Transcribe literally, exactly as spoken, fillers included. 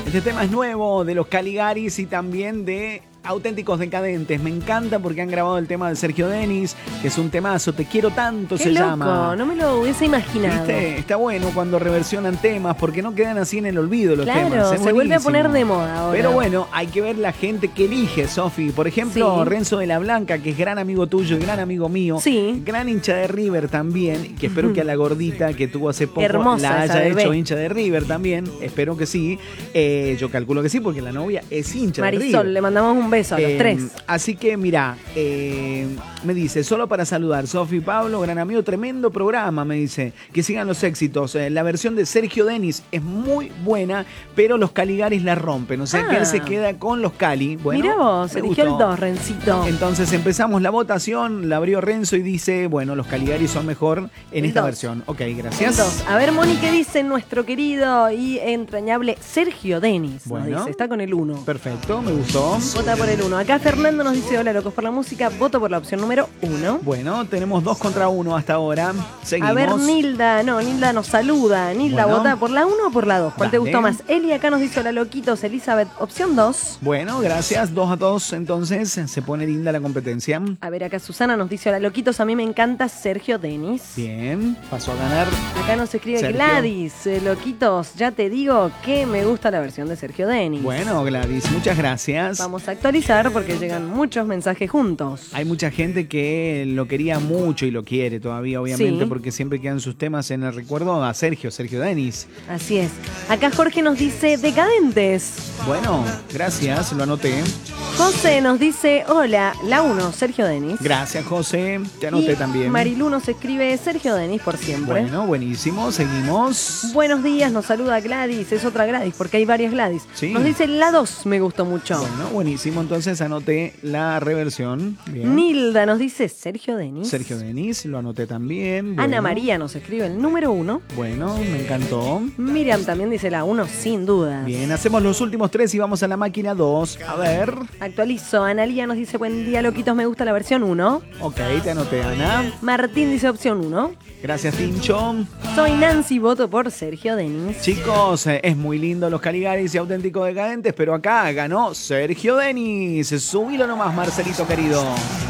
Este tema es nuevo de los Caligaris y también de Auténticos Decadentes. Me encanta porque han grabado el tema de Sergio Denis, que es un temazo. Te quiero tanto. Qué se loco, llama. No me lo hubiese imaginado. ¿Viste? Está bueno cuando reversionan temas porque no quedan así en el olvido los claro, temas. Es se vuelve a buenísimo. poner de moda ahora. Pero bueno, hay que ver la gente que elige, Sofi. Por ejemplo, Sí. Renzo de la Blanca, que es gran amigo tuyo y gran amigo mío. Sí. Gran hincha de River también. Que espero que a la gordita que tuvo hace poco Hermosa la esa haya bebé. hecho hincha de River también. Espero que sí. Eh, yo calculo que sí, porque la novia es hincha de River. Marisol, le mandamos un beso a los Eh, tres. Así que mira, eh, me dice, solo para saludar, Sofi Pablo, gran amigo, tremendo programa, me dice, que sigan los éxitos. Eh, la versión de Sergio Denis es muy buena, pero los Caligaris la rompen, o sea Ah. que él se queda con los Cali. Bueno, Mirá vos, me eligió el gustó. dos, Rencito. Entonces empezamos la votación, la abrió Renzo y dice, bueno, los Caligaris son mejor en El esta dos. versión. Ok, El gracias. dos. A ver, Moni, ¿qué dice nuestro querido y entrañable Sergio Denis? Nos Bueno. dice, está con el uno. Perfecto, me gustó. Vota por el uno. Acá Fernando nos dice, hola locos por la música, voto por la opción número uno. Bueno, tenemos dos contra uno hasta ahora. Seguimos. A ver, Nilda, no, Nilda nos saluda. Nilda, Bueno. ¿vota por la uno o por la dos? ¿Cuál te Dale. gustó más? Eli acá nos dice, hola loquitos, Elizabeth, opción dos. Bueno, gracias. Dos a dos, entonces se pone linda la competencia. A ver, acá Susana nos dice, hola loquitos, a mí me encanta Sergio Denis. Bien, pasó a ganar. Acá nos escribe Sergio. Gladys, eh, loquitos, ya te digo que me gusta la versión de Sergio Denis. Bueno, Gladys, muchas gracias. Vamos a actualizar porque llegan muchos mensajes juntos. Hay mucha gente que lo quería mucho y lo quiere todavía, obviamente, Sí. porque siempre quedan sus temas en el recuerdo a Sergio, Sergio Denis. Así es. Acá Jorge nos dice, decadentes. Bueno, gracias, lo anoté. José nos dice, hola, la uno, Sergio Denis. Gracias, José. Te anoté Y también. Marilú nos escribe, Sergio Denis por siempre. Bueno, buenísimo, seguimos. Buenos días, nos saluda Gladys, es otra Gladys, porque hay varias Gladys. Sí. Nos dice, la dos me gustó mucho. Bueno, buenísimo, entonces anoté la reversión. Bien. Nilda nos dice, Sergio Denis. Sergio Denis, lo anoté también. Ana Bueno. María nos escribe el número uno. Bueno, me encantó. Miriam también dice la uno, sin dudas. Bien, hacemos los últimos tres y vamos a la máquina dos. A ver. Actualizo. Analía nos dice, buen día, loquitos, me gusta la versión uno. Ok, te anoté, Ana. Martín dice opción uno. Gracias, Tincho. Soy Nancy, voto por Sergio Denis. Chicos, eh, es muy lindo los Caligaris y Auténticos Decadentes, pero acá ganó Sergio Denis. Subilo nomás, Marcelito querido.